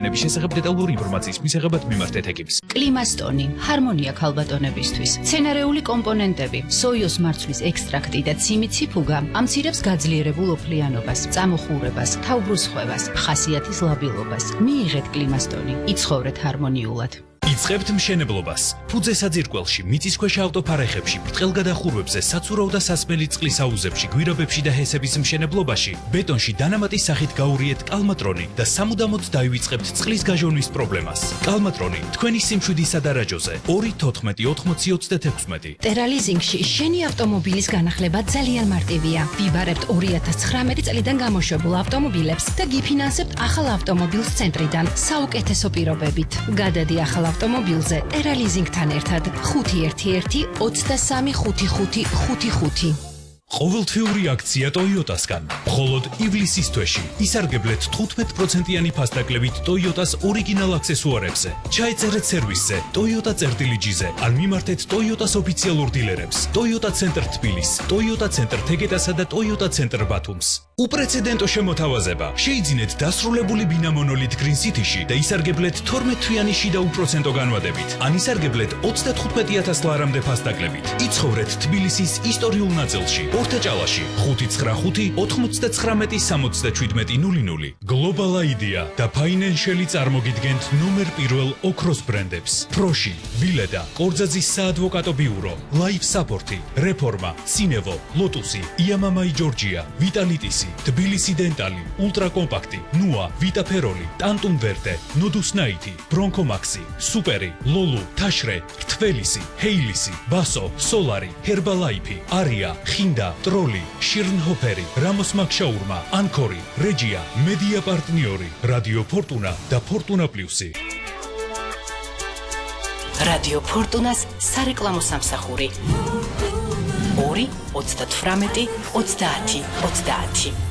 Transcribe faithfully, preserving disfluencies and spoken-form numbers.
ნების შესახებ დეტალური ინფორმაციის მისაღებად მიმართეთ ეკიპს. კლიმასტონი, ჰარმონია ქალბატონებისთვის. მცენარეული კომპონენტები, სოიოს მარცვლის ექსტრაქტი და ციმიცი ფუგა ამცირებს გაძლიერებულ ოფლიანობას, წამოხურებას, თავბრუსხვევას, ხასიათის ლაბილობას. მიიღეთ კლიმასტონი, იცხოვრეთ ჰარმონიულად. იწყებთ მშენებლობას. ფუძე საძირკველში, მიწისქვეშა ავტოფარეხებში, ბრტყელგადახურვებზე, საცურავ და სასმელი წყლის აუზებში, გვირაბებში და ჰესების მშენებლობაში, ბეტონში დანამატის სახით გაურიეთ კალმატრონი და სამუდამოდ დაივიწყებთ წყლის გაჟონვის პრობლემას. კალმატრონი თქვენი სიმშვიდისა და რაჯოზე ორი თოთხმეტი ოთხმოცი ოცდაექვსმეტი. ტერალიზინგში შენი ავტომობილის განახლება ძალიან მარტივია. ვიბარებთ ორი ათას ცხრამეტი წლიდან გამოშვებულ ავტომობილებს და გიფინანსებთ ახალ ავტომობილს ცენტრიდან საუკეთესო პირობებით. გადადი ახალ ავტომობილზე ტერალიზინგთან ერთად ხუთი ერთი ერთი ოცდასამი ხუთი ხუთი ხუთი ხუთი. ყოველთვიური აქცია ტოიოტასგან. მხოლოდ ივლისის თვეში ისარგებლეთ თხუთმეტ პროცენტიანი ფასდაკლებით ტოიოტას ორიგინალ აქსესუარებზე. ჩაეწერეთ სერვისზე ტოიოტა წერტილი ჯიზე ან მიმართეთ ტოიოტას ოფიციალურ დილერებს. ტოიოტა ცენტრ თბილისს, ტოიოტა ცენტრ თეგეტასა და ტოიოტა ცენტრ ბათუმს. უპრეცედენტო შემოთავაზება. შეიძინეთ დასრულებული ბინა მონოლით გრინ სიტიში და ისარგებლეთ თორმეტ თვიანი შიდა უპროცენტო განვადებით. ან ისარგებლეთ ოცდათხუთმეტი ათას ლარამდე ფასდაკლებით. იცხოვრეთ თბილისის ისტორიულ ნაწილში. ორთაჭალაში ხუთი ცხრა ხუთი ოთხმოცდაცხრამეტი სამოცდაჩვიდმეტი ნული ნული. Global Idea და Financial-ი წარმოგიდგენთ ნომერ პირველ ოქროს ბრენდებს. Proshi, Vileda, კორძაძის საადვოკატო ბიურო, Life Support-ი, Reforma, Sinevo, Lotus-ი, Iamamai Georgia, Vitalitis-ი, Tbilisi Dental-ი, Ultra Compact-ი, Nua, Vita Feroli, Tantum Verde, Nodus Night-ი, Bronco Maxi, Super-ი, Lolu, Tashre, Rtvelisi, Heilisi, Baso, Solari, Herbalife-ი, Aria, Xinda, Troli, Shirnhoferi, Ramos Makshaurma, Ankori, Regia, Media Partniori, Radio Fortuna და Fortuna Plus-ი. Radio Fortunas სარეკლამო სამსახური. ორი ოცდათვრამეტი ოცდაათი ოცდაათი.